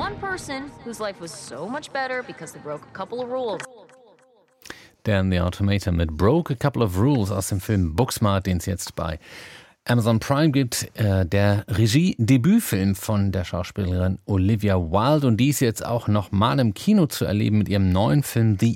one person whose life was so much better because they broke a couple of rules. Dan the Automator mit Broke a Couple of Rules aus dem Film Booksmart, den es jetzt bei Amazon Prime gibt. Der Regie-Debütfilm von der Schauspielerin Olivia Wilde, und die ist jetzt auch noch mal im Kino zu erleben mit ihrem neuen Film The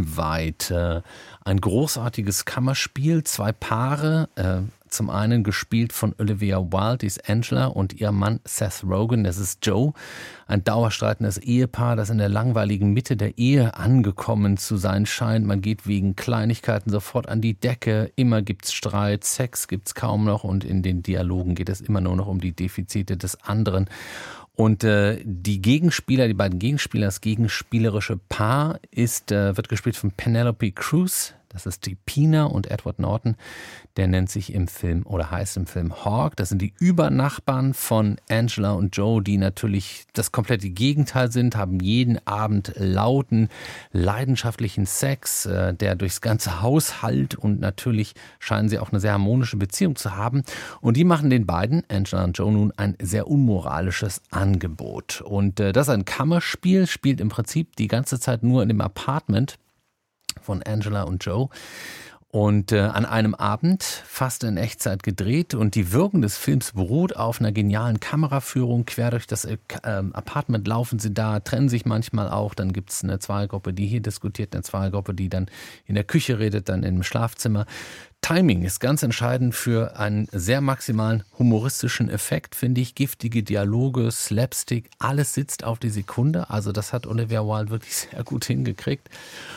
Invite. Ein großartiges Kammerspiel, zwei Paare, zum einen gespielt von Olivia Wilde, die ist Angela, und ihr Mann Seth Rogen, das ist Joe. Ein dauerstreitendes Ehepaar, das in der langweiligen Mitte der Ehe angekommen zu sein scheint. Man geht wegen Kleinigkeiten sofort an die Decke. Immer gibt's Streit, Sex gibt's kaum noch, und in den Dialogen geht es immer nur noch um die Defizite des anderen. Und die beiden Gegenspieler, das gegenspielerische Paar wird gespielt von Penelope Cruz. Das ist die Pina, und Edward Norton, der heißt im Film Hawk. Das sind die Übernachbarn von Angela und Joe, die natürlich das komplette Gegenteil sind, haben jeden Abend lauten, leidenschaftlichen Sex, der durchs ganze Haus hallt, und natürlich scheinen sie auch eine sehr harmonische Beziehung zu haben. Und die machen den beiden, Angela und Joe, nun ein sehr unmoralisches Angebot. Und das ist ein Kammerspiel, spielt im Prinzip die ganze Zeit nur in dem Apartment von Angela und Joe, und an einem Abend fast in Echtzeit gedreht, und die Wirkung des Films beruht auf einer genialen Kameraführung. Quer durch das Apartment laufen sie da, trennen sich manchmal auch, dann gibt es eine Zweiergruppe, die hier diskutiert, eine Zweiergruppe, die dann in der Küche redet, dann im Schlafzimmer. Timing ist ganz entscheidend für einen sehr maximalen humoristischen Effekt, finde ich. Giftige Dialoge, Slapstick, alles sitzt auf die Sekunde. Also das hat Olivia Wilde wirklich sehr gut hingekriegt.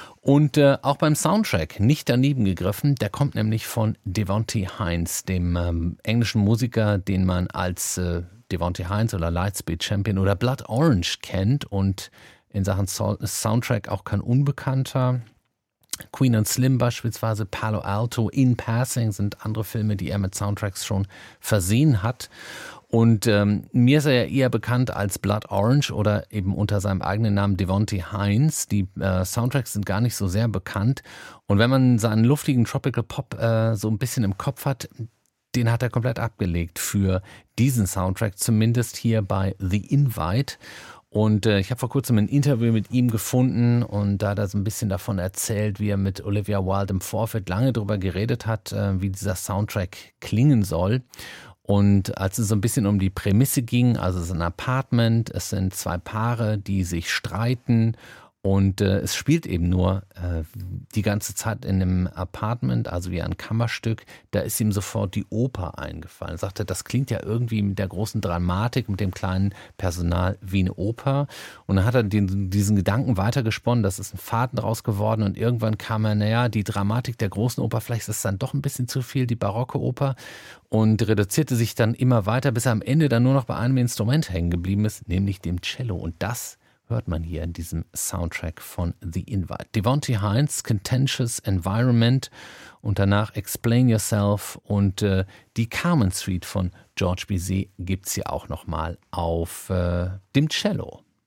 Und auch beim Soundtrack nicht daneben gegriffen. Der kommt nämlich von Devontae Hines, dem englischen Musiker, den man als Devontae Hines oder Lightspeed Champion oder Blood Orange kennt, und in Sachen Soundtrack auch kein Unbekannter. Queen and Slim beispielsweise, Palo Alto, In Passing sind andere Filme, die er mit Soundtracks schon versehen hat. Und mir ist er ja eher bekannt als Blood Orange oder eben unter seinem eigenen Namen Devontae Hines. Die Soundtracks sind gar nicht so sehr bekannt. Und wenn man seinen luftigen Tropical Pop so ein bisschen im Kopf hat, den hat er komplett abgelegt für diesen Soundtrack, zumindest hier bei The Invite. Und ich habe vor kurzem ein Interview mit ihm gefunden, und da hat er so ein bisschen davon erzählt, wie er mit Olivia Wilde im Vorfeld lange darüber geredet hat, wie dieser Soundtrack klingen soll. Und als es so ein bisschen um die Prämisse ging, also es ist ein Apartment, es sind zwei Paare, die sich streiten, und es spielt eben nur die ganze Zeit in einem Apartment, also wie ein Kammerstück. Da ist ihm sofort die Oper eingefallen. Er sagte, das klingt ja irgendwie mit der großen Dramatik, mit dem kleinen Personal wie eine Oper. Und dann hat er diesen Gedanken weitergesponnen, das ist ein Faden draus geworden, und irgendwann kam er, die Dramatik der großen Oper, vielleicht ist es dann doch ein bisschen zu viel, die barocke Oper, und reduzierte sich dann immer weiter, bis er am Ende dann nur noch bei einem Instrument hängen geblieben ist, nämlich dem Cello. Und das hört man hier in diesem Soundtrack von The Invite. Devontae Hines, Contentious Environment, und danach Explain Yourself, und die Carmen Suite von George Bizet gibt es hier auch nochmal auf dem Cello.